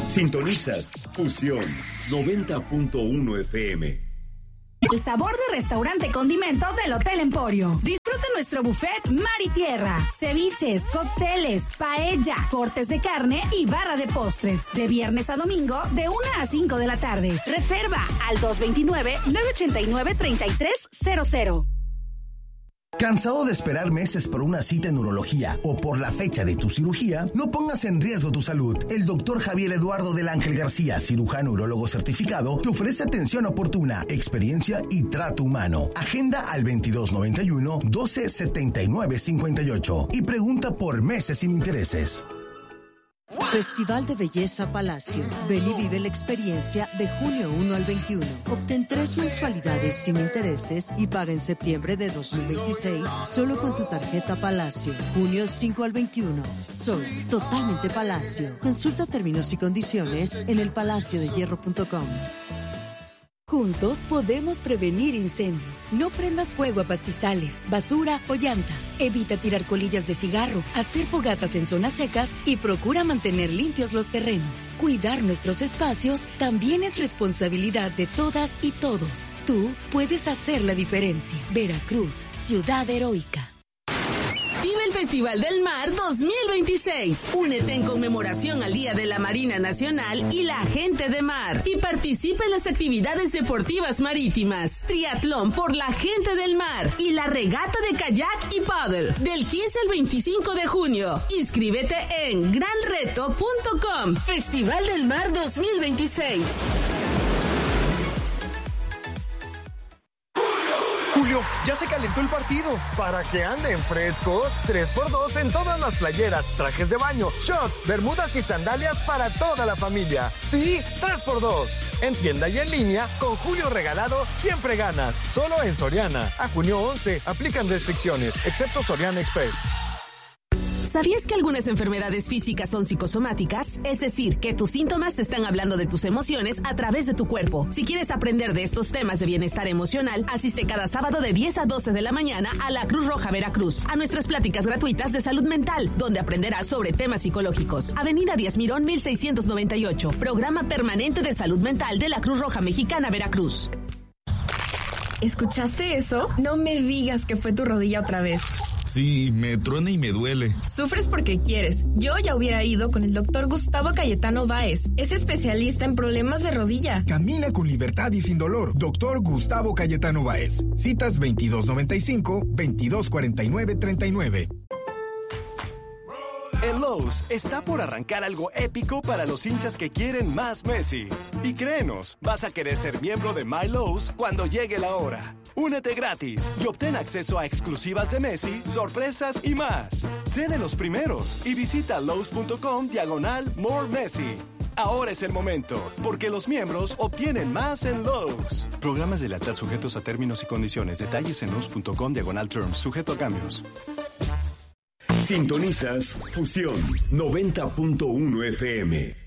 Sintonizas Fusión 90.1 FM. El sabor de restaurante condimento del Hotel Emporio. Disfruta nuestro buffet mar y tierra, ceviches, cócteles, paella, cortes de carne y barra de postres. De viernes a domingo, de 1 a 5 de la tarde. Reserva al 229-989-3300. ¿Cansado de esperar meses por una cita en urología o por la fecha de tu cirugía? No pongas en riesgo tu salud. El doctor Javier Eduardo del Ángel García, cirujano urólogo certificado, te ofrece atención oportuna, experiencia y trato humano. Agenda al 2291-127958 y pregunta por meses sin intereses. Festival de Belleza Palacio. Ven y vive la experiencia de junio 1 al 21. Obtén 3 mensualidades sin intereses y paga en septiembre de 2026 solo con tu tarjeta Palacio. Junio 5 al 21. Sol, totalmente Palacio. Consulta términos y condiciones en elpalaciodehierro.com. Juntos podemos prevenir incendios. No prendas fuego a pastizales, basura o llantas. Evita tirar colillas de cigarro, hacer fogatas en zonas secas y procura mantener limpios los terrenos. Cuidar nuestros espacios también es responsabilidad de todas y todos. Tú puedes hacer la diferencia. Veracruz, ciudad heroica. Vive el Festival del Mar 2026. Únete en conmemoración al Día de la Marina Nacional y la Gente de Mar y participa en las actividades deportivas marítimas, triatlón por la Gente del Mar y la regata de kayak y paddle del 15 al 25 de junio. Inscríbete en granreto.com. Festival del Mar 2026. Julio, ya se calentó el partido. Para que anden frescos, 3x2 en todas las playeras, trajes de baño, shorts, bermudas y sandalias para toda la familia. Sí, 3x2. En tienda y en línea, con Julio regalado, siempre ganas. Solo en Soriana. A junio 11, aplican restricciones, excepto Soriana Express. ¿Sabías que algunas enfermedades físicas son psicosomáticas? Es decir, que tus síntomas te están hablando de tus emociones a través de tu cuerpo. Si quieres aprender de estos temas de bienestar emocional, asiste cada sábado de 10 a 12 de la mañana a la Cruz Roja Veracruz, a nuestras pláticas gratuitas de salud mental, donde aprenderás sobre temas psicológicos. Avenida Díaz Mirón, 1698, Programa Permanente de Salud Mental de la Cruz Roja Mexicana Veracruz. ¿Escuchaste eso? No me digas que fue tu rodilla otra vez. Sí, me truena y me duele. Sufres porque quieres. Yo ya hubiera ido con el doctor Gustavo Cayetano Báez. Es especialista en problemas de rodilla. Camina con libertad y sin dolor. Doctor Gustavo Cayetano Báez. Citas 2295-2249-39. En Lowe's está por arrancar algo épico para los hinchas que quieren más Messi. Y créenos, vas a querer ser miembro de My Lowe's cuando llegue la hora. Únete gratis y obtén acceso a exclusivas de Messi, sorpresas y más. Sé de los primeros y visita Lowe's.com/More Messi. Ahora es el momento, porque los miembros obtienen más en Lowe's. Programas de lealtad sujetos a términos y condiciones. Detalles en Lowe's.com/terms, sujeto a cambios. Sintonizas Fusión 90.1 FM.